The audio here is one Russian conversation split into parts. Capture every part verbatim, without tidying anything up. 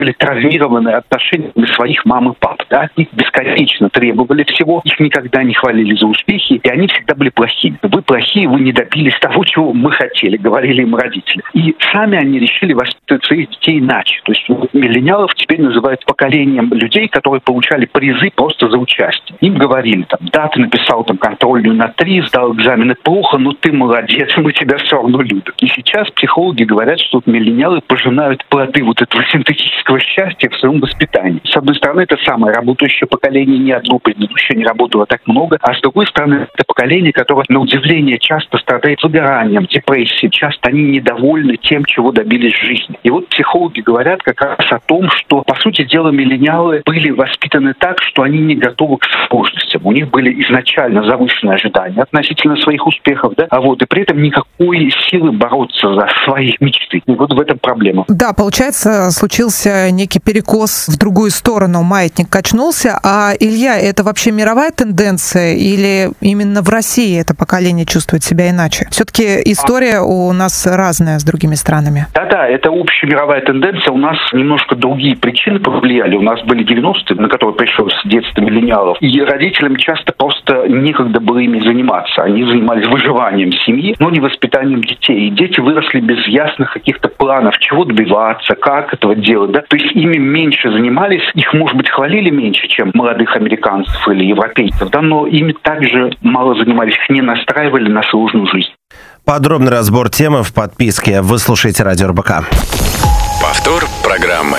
были травмированы отношениями своих мам и пап. Да? Их бесконечно требовали всего, их никогда не хвалили за успехи, и они всегда были плохими. Вы плохие, вы не добились того, чего мы хотели, говорили им родители. И сами они решили воспитывать своих детей иначе. То есть миллениалов теперь называют поколением людей, которые получали призы просто за участие. Им говорили, там, да, ты написал там контрольную на три, сдал экзамены плохо, но ты молодец, мы тебя все равно любим. И сейчас психологи говорят, что миллениалы пожинают плоды вот этого синтетического счастья в своем воспитании. С одной стороны, это самое работающее поколение, ни одно предыдущее не работало так много, а с другой стороны, это поколение, которое, на удивление, часто страдает выгоранием, депрессией, часто они недовольны тем, чего добились в жизни. И вот психологи говорят как раз о том, что, по сути дела, миллениалы были воспитаны так, что они не готовы к сложностям. У них были изначально завышенные ожидания относительно своих успехов, да, а вот и при этом никакой силы бороться за свои мечты. И вот в этом проблема. Да, получается, случился некий перекос в другую сторону, маятник качнулся. А, Илья, это вообще мировая тенденция или именно в России это поколение чувствует себя иначе? Все-таки история а... у нас разная с другими странами. Да-да, это общемировая тенденция. У нас немножко другие причины повлияли. У нас были девяностые, на которые пришлось детство миллениалов. И родителям часто просто некогда было ими заниматься. Они занимались выживанием семьи, но не воспитанием детей. И дети выросли без ясных каких-то планов, чего добиваться, как этого делать. Да? То есть ими меньше занимались, их, может быть, хвалили меньше, чем молодых американцев или европейцев, да? Но ими также мало занимались, их не настраивали на сложную жизнь. Подробный разбор темы в подписке. Вы слушаете Радио РБК. Повтор программы.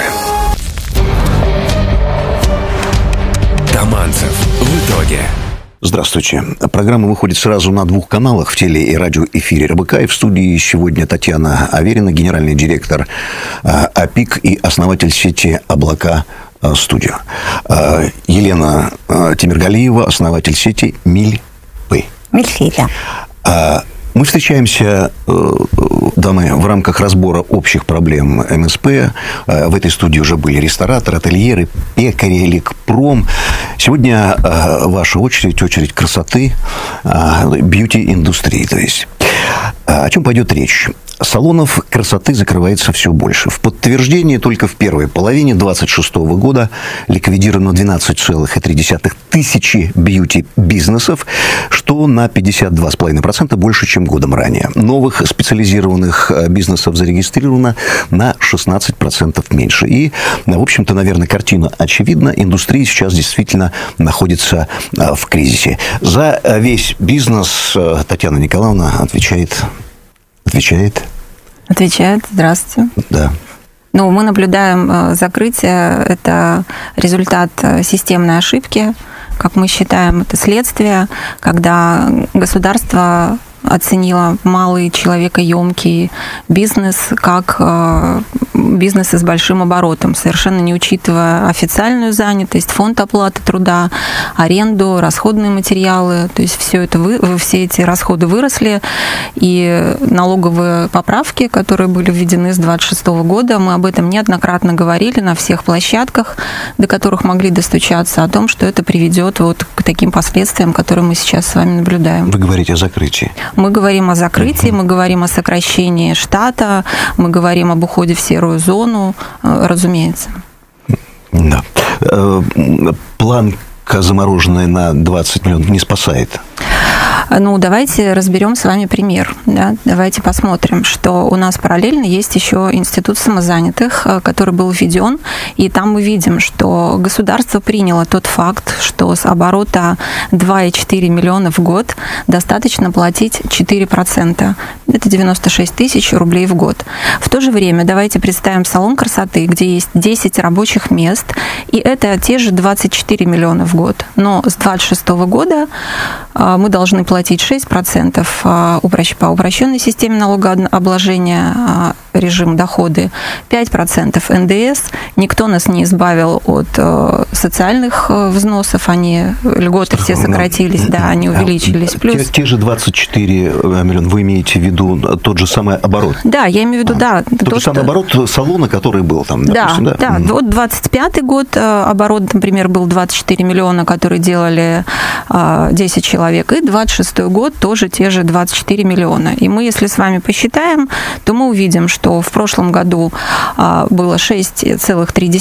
Таманцев. В итоге. Здравствуйте. Программа выходит сразу на двух каналах, в теле- и радиоэфире РБК. И в студии сегодня Татьяна Аверина, генеральный директор АПИК и основатель сети «Облака Студио». Елена Тимиргалиева, основатель сети «Мильпы». Мильпы, да. Мы встречаемся, дамы, в рамках разбора общих проблем эм эс пэ. В этой студии уже были рестораторы, ательеры, пекари, элекпром. Сегодня ваша очередь, очередь красоты, бьюти-индустрии. То есть, о чем пойдет речь? Салонов красоты закрывается все больше. В подтверждение только в первой половине двадцать шестого года ликвидировано двенадцать целых три десятых тысячи бьюти-бизнесов, что на пятьдесят два целых пять десятых процента больше, чем годом ранее. Новых специализированных бизнесов зарегистрировано на шестнадцать процентов меньше. И, в общем-то, наверное, картина очевидна. Индустрия сейчас действительно находится в кризисе. За весь бизнес Татьяна Николаевна отвечает... Отвечает? Отвечает. Здравствуйте. Да. Ну, мы наблюдаем закрытие. Это результат системной ошибки. Как мы считаем, это следствие, когда государство оценила малый человекоемкий бизнес как бизнесы с большим оборотом, совершенно не учитывая официальную занятость, фонд оплаты труда, аренду, расходные материалы. То есть все, это вы, все эти расходы выросли, и налоговые поправки, которые были введены с двадцать шестого года, мы об этом неоднократно говорили на всех площадках, до которых могли достучаться, о том, что это приведет вот к таким последствиям, которые мы сейчас с вами наблюдаем. Вы говорите о закрытии. Мы говорим о закрытии, мы говорим о сокращении штата, мы говорим об уходе в серую зону, разумеется. Да. Планка замороженная на двадцать миллионов не спасает? Ну, давайте разберем с вами пример. Да? Давайте посмотрим, что у нас параллельно есть еще институт самозанятых, который был введен, и там мы видим, что государство приняло тот факт, что с оборота два и четыре миллиона в год достаточно платить четыре процента. Это девяносто шесть тысяч рублей в год. В то же время давайте представим салон красоты, где есть десять рабочих мест, и это те же двадцать четыре миллиона в год. Но с двадцать шестого года мы должны платить шесть процентов по упрощенной системе налогообложения, режим доходы, пять процентов эн дэ эс. Никто нас не избавил от социальных взносов, они, льготы все сократились, да, они увеличились. Плюс... Те, те же двадцать четыре миллиона, вы имеете в виду тот же самый оборот? Да, я имею в виду, да. Тот то, же самый что... оборот салона, который был там, допустим, да? Да, да. Вот двадцать пятый год оборот, например, был двадцать четыре миллиона, которые делали десять человек, и двадцать шестой год тоже те же двадцать четыре миллиона. И мы, если с вами посчитаем, то мы увидим, что что в прошлом году было шесть целых три